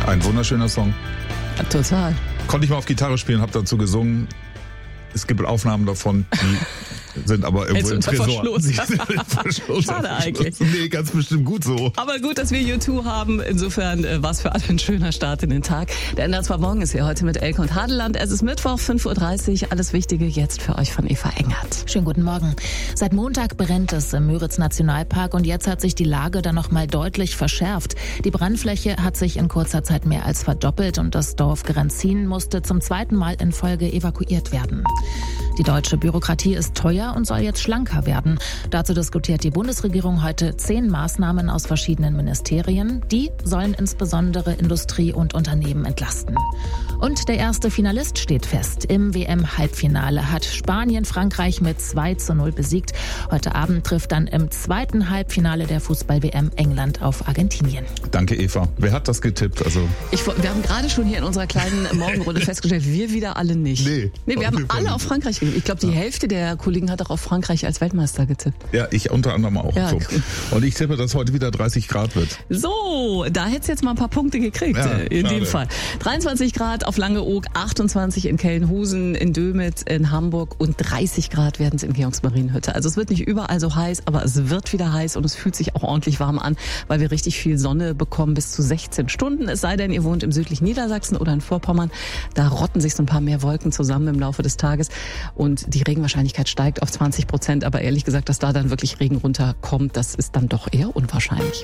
Ein wunderschöner Song. Ja, total. Konnte ich mal auf Gitarre spielen, habe dazu gesungen. Es gibt Aufnahmen davon, die sind aber irgendwo im Tresor. Schade eigentlich. Nee, ganz bestimmt gut so. Aber gut, dass wir U2 haben. Insofern war es für alle ein schöner Start in den Tag. Der NDR 2 Morgen ist hier heute mit Elke und Hadeland. Es ist Mittwoch, 5.30 Uhr. Alles Wichtige jetzt für euch von Eva Engert. Schönen guten Morgen. Seit Montag brennt es im Müritz-Nationalpark und jetzt hat sich die Lage dann noch mal deutlich verschärft. Die Brandfläche hat sich in kurzer Zeit mehr als verdoppelt und das Dorf Grenzin musste zum zweiten Mal in Folge evakuiert werden. Die deutsche Bürokratie ist teuer und soll jetzt schlanker werden. Dazu diskutiert die Bundesregierung heute 10 Maßnahmen aus verschiedenen Ministerien. Die sollen insbesondere Industrie und Unternehmen entlasten. Und der erste Finalist steht fest. Im WM-Halbfinale hat Spanien Frankreich mit 2:0 besiegt. Heute Abend trifft dann im zweiten Halbfinale der Fußball-WM England auf Argentinien. Danke, Eva. Wer hat das getippt? Wir haben gerade schon hier in unserer kleinen Morgenrunde festgestellt, wir wieder alle nicht. Nee, wir haben alle auf Frankreich getippt. Ich glaube, die Hälfte der Kollegen hat auch auf Frankreich als Weltmeister getippt. Ja, ich unter anderem auch. Ja, so. cool. Und ich tippe, dass heute wieder 30 Grad wird. So, da hättest du jetzt mal ein paar Punkte gekriegt, Ja, in schade. dem Fall. 23 Grad auf Langeoog, 28 in Kellenhusen, in Dömitz, in Hamburg und 30 Grad werden es in Georgsmarienhütte. Also es wird nicht überall so heiß, aber es wird wieder heiß und es fühlt sich auch ordentlich warm an, weil wir richtig viel Sonne bekommen, bis zu 16 Stunden. Es sei denn, ihr wohnt im südlichen Niedersachsen oder in Vorpommern. Da rotten sich so ein paar mehr Wolken zusammen im Laufe des Tages und die Regenwahrscheinlichkeit steigt auf 20%. Aber ehrlich gesagt, dass da dann wirklich Regen runterkommt, das ist dann doch eher unwahrscheinlich.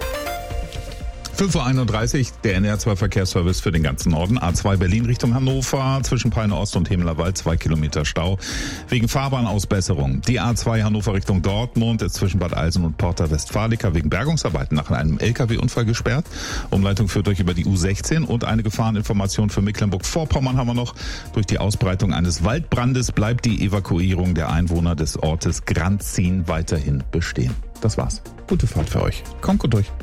5.31 Uhr, der NDR 2 Verkehrsservice für den ganzen Norden. A2 Berlin Richtung Hannover, zwischen Peine Ost und Hemlerwald 2 Kilometer Stau. Wegen Fahrbahnausbesserung. Die A2 Hannover Richtung Dortmund ist zwischen Bad Eilsen und Porta Westfalica wegen Bergungsarbeiten nach einem LKW-Unfall gesperrt. Umleitung führt euch über die U16 und eine Gefahreninformation für Mecklenburg-Vorpommern haben wir noch. Durch die Ausbreitung eines Waldbrandes bleibt die Evakuierung der Einwohner des Ortes Grenzin weiterhin bestehen. Das war's. Gute Fahrt für euch. Kommt gut durch.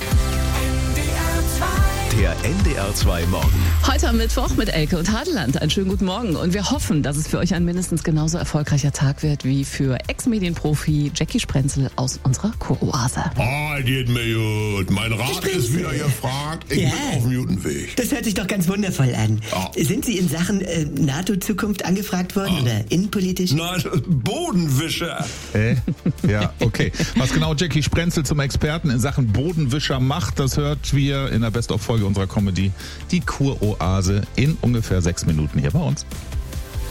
Der NDR 2 Morgen. Heute am Mittwoch mit Elke und Hadeland. Einen schönen guten Morgen. Und wir hoffen, dass es für euch ein mindestens genauso erfolgreicher Tag wird wie für Ex-Medienprofi Jackie Sprenzel aus unserer Kuroase. Geht mir gut. Mein Rat ist wieder gefragt. Ich bin auf dem guten Weg. Das hört sich doch ganz wundervoll an. Ja. Sind Sie in Sachen NATO-Zukunft angefragt worden oder innenpolitisch? Na, Bodenwischer. Ja, okay. Was genau Jackie Sprenzel zum Experten in Sachen Bodenwischer macht, das hört wir in der Best-of-Folge unserer Comedy Die Kuroase in ungefähr 6 Minuten hier bei uns.